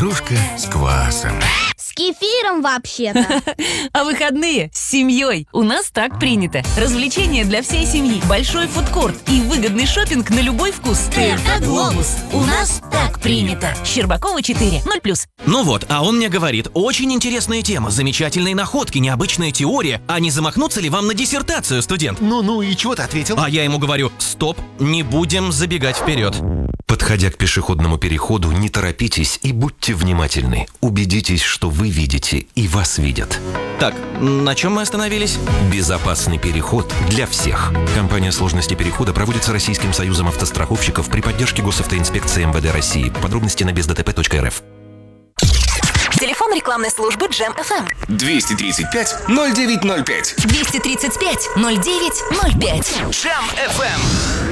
кружка с квасом. С кефиром вообще-то. А выходные с семьей. У нас так принято. Развлечения для всей семьи, большой фудкорт и выгодный шопинг на любой вкус. ТРК «Глобус». У нас так принято. Щербакова 4, 0+. Ну вот, а он мне говорит, очень интересная тема, замечательные находки, необычная теория. А не замахнуться ли вам на диссертацию, студент? Ну, и чего ты ответил? А я ему говорю, стоп, не будем забегать вперед. Подходя к пешеходному переходу, не торопитесь и будьте внимательны. Убедитесь, что вы видите и вас видят. Так, на чем мы остановились? Безопасный переход для всех. Компания «Сложности перехода» проводится Российским союзом автостраховщиков при поддержке Госавтоинспекции МВД России. Подробности на бездтп.рф. Телефон рекламной службы Джем FM. 235-0905. 235-0905. Джем FM.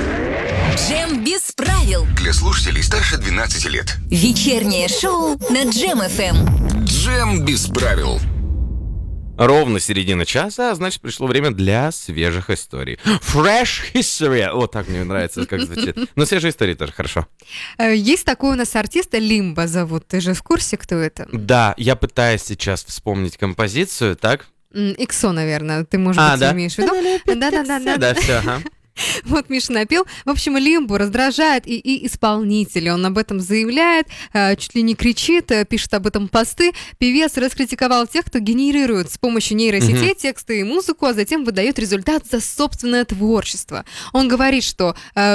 Джем без правил. Для слушателей старше 12 лет. Вечернее шоу на Джем FM. Джем без правил. Ровно середина часа, а значит, пришло время для свежих историй. Fresh history. Вот так мне нравится, как звучит. Но свежие истории тоже хорошо. Есть такой у нас артист, Лимбо зовут. Ты же в курсе, кто это? Да, я пытаюсь сейчас вспомнить композицию, так? Иксо, наверное. Ты, может быть, да? имеешь в виду? Да-да-да. Да, все, ага. Вот Миша напел. В общем, Лимбо раздражает и исполнителей. Он об этом заявляет, чуть ли не кричит, пишет об этом посты. Певец раскритиковал тех, кто генерирует с помощью нейросетей тексты и музыку, а затем выдает результат за собственное творчество. Он говорит, что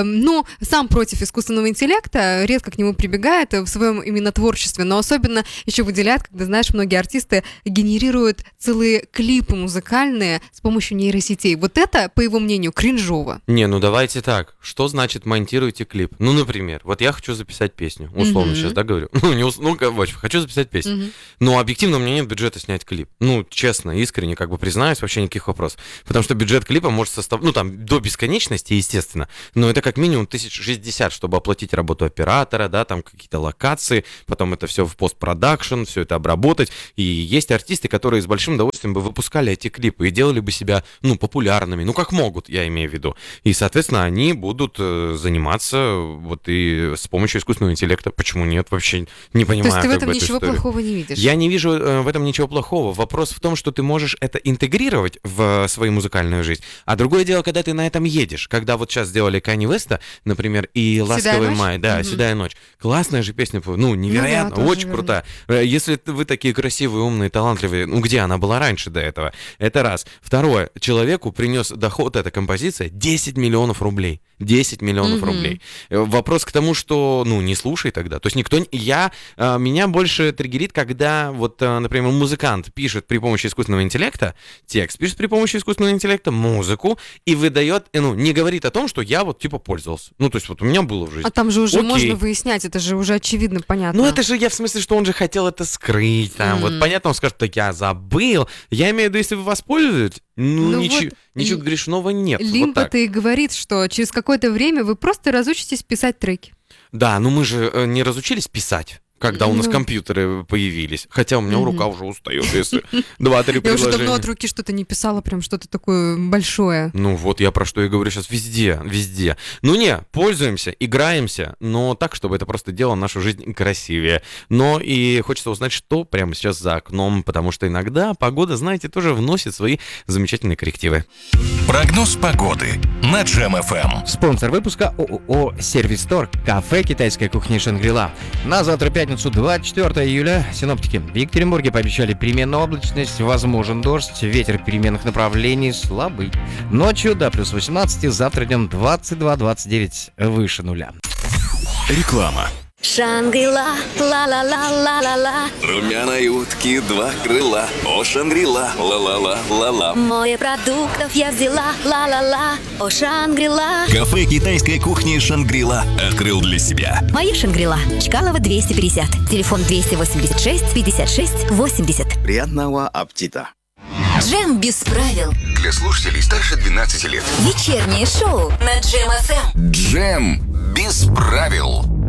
сам против искусственного интеллекта, редко к нему прибегает в своем именно творчестве, но особенно еще выделяет, когда, знаешь, многие артисты генерируют целые клипы музыкальные с помощью нейросетей. Вот это, по его мнению, кринжово. Не, ну давайте так. Что значит монтируйте клип? Ну, например, вот я хочу записать песню. Условно сейчас, да, говорю? Хочу записать песню. Но объективно у меня нет бюджета снять клип. Ну, честно, искренне, признаюсь, вообще никаких вопросов. Потому что бюджет клипа может составлять, до бесконечности, естественно, но это как минимум 1060, чтобы оплатить работу оператора, да, там какие-то локации, потом это все в постпродакшн, все это обработать. И есть артисты, которые с большим удовольствием бы выпускали эти клипы и делали бы себя, популярными, как могут, я имею в виду. И, соответственно, они будут заниматься и с помощью искусственного интеллекта. Почему нет? Вообще не понимаю. То есть ты в этом ничего плохого не видишь? Я не вижу в этом ничего плохого. Вопрос в том, что ты можешь это интегрировать в свою музыкальную жизнь. А другое дело, когда ты на этом едешь. Когда вот сейчас сделали Канье Уэста, например, и «Ласковый май». Да, «Седая ночь». Классная же песня, невероятно, очень крутая. Если вы такие красивые, умные, талантливые, где она была раньше до этого? Это раз. Второе. Человеку принес доход эта композиция 10 миллионов рублей. 10 миллионов рублей. Вопрос к тому, что, не слушай тогда. То есть меня больше триггерит, когда, например, музыкант пишет при помощи искусственного интеллекта текст, пишет при помощи искусственного интеллекта музыку и выдает, не говорит о том, что я пользовался. То есть у меня было в жизни. А там же уже можно выяснять, это же уже очевидно, понятно. Это же я в смысле, что он же хотел это скрыть. Понятно, он скажет, так я забыл. Я имею в виду, если вы воспользуетесь, ничего грешного нет. Лимбо-то и говорит, что через какое-то время вы просто разучитесь писать треки. Да, но мы же не разучились писать, когда у нас компьютеры появились. Хотя у меня рука уже устает, если 2-3 предложения. Я уже давно от руки что-то не писала, прям что-то такое большое. Я про что и говорю сейчас, везде. Пользуемся, играемся, но так, чтобы это просто делало нашу жизнь красивее. Но и хочется узнать, что прямо сейчас за окном, потому что иногда погода, знаете, тоже вносит свои замечательные коррективы. Прогноз погоды на Джем FM. Спонсор выпуска ООО «Сервис-Стор», кафе китайской кухни «Шангри-Ла». На завтра пятницу, 24 июля, синоптики в Екатеринбурге пообещали переменную облачность, возможен дождь, ветер переменных направлений слабый. Ночью до плюс 18, завтра днем 22-29, выше нуля. Реклама. Шангри-Ла, ла-ла-ла-ла-ла-ла. Румяной утки 2 крыла. О, Шангри-Ла, ла-ла-ла-ла-ла. Море продуктов я взяла, ла-ла-ла. О, Шангри-Ла. Кафе китайской кухни «Шангри-Ла» открыл для себя. Моя Шангри-Ла. Чкалова 250. Телефон 286 56 80. Приятного аппетита. Джем без правил. Для слушателей старше 12 лет. Вечернее шоу на Джем FM. Джем без правил.